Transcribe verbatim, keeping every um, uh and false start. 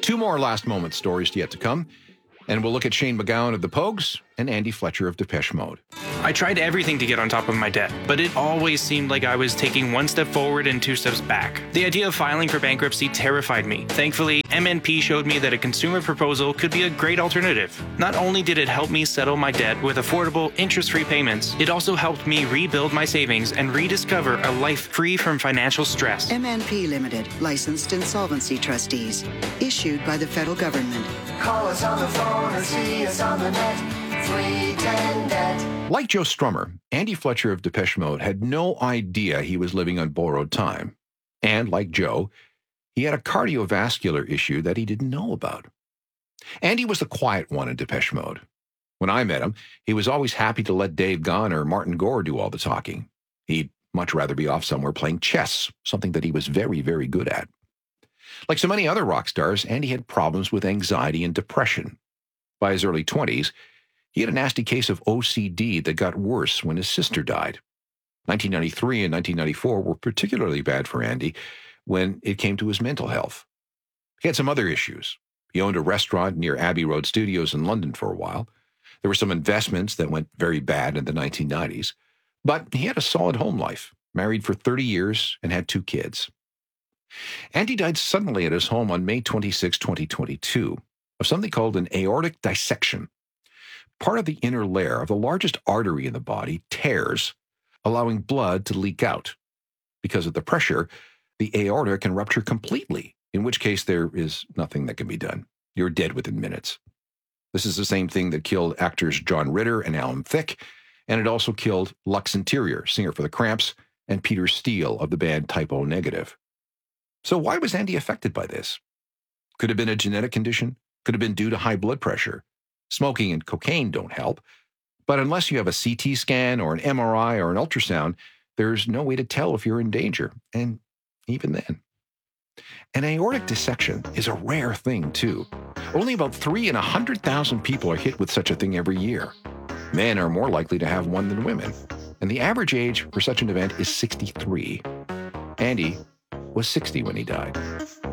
Two more last moment stories yet to come, and we'll look at Shane MacGowan of the Pogues and Andy Fletcher of Depeche Mode. I tried everything to get on top of my debt, but it always seemed like I was taking one step forward and two steps back. The idea of filing for bankruptcy terrified me. Thankfully, M N P showed me that a consumer proposal could be a great alternative. Not only did it help me settle my debt with affordable, interest-free payments, it also helped me rebuild my savings and rediscover a life free from financial stress. M N P Limited, licensed insolvency trustees, issued by the federal government. Call us on the phone or see us on the net. three ten net. Like Joe Strummer, Andy Fletcher of Depeche Mode had no idea he was living on borrowed time. And like Joe, he had a cardiovascular issue that he didn't know about. Andy was the quiet one in Depeche Mode. When I met him, he was always happy to let Dave Gahan or Martin Gore do all the talking. He'd much rather be off somewhere playing chess, something that he was very, very good at. Like so many other rock stars, Andy had problems with anxiety and depression. By his early twenties, he had a nasty case of O C D that got worse when his sister died. nineteen ninety-three and nineteen ninety-four were particularly bad for Andy when it came to his mental health. He had some other issues. He owned a restaurant near Abbey Road Studios in London for a while. There were some investments that went very bad in the nineteen nineties. But he had a solid home life, married for thirty years, and had two kids. Andy died suddenly at his home on May twenty-sixth, twenty twenty-two, of something called an aortic dissection. Part of the inner layer of the largest artery in the body tears, allowing blood to leak out. Because of the pressure, the aorta can rupture completely, in which case there is nothing that can be done. You're dead within minutes. This is the same thing that killed actors John Ritter and Alan Thicke, and it also killed Lux Interior, singer for the Cramps, and Peter Steele of the band Type O Negative. So why was Andy affected by this? Could have been a genetic condition, could have been due to high blood pressure. Smoking and cocaine don't help, but unless you have a C T scan or an M R I or an ultrasound, there's no way to tell if you're in danger, and even then. An aortic dissection is a rare thing, too. Only about three in one hundred thousand people are hit with such a thing every year. Men are more likely to have one than women, and the average age for such an event is sixty-three. Andy was sixty when he died.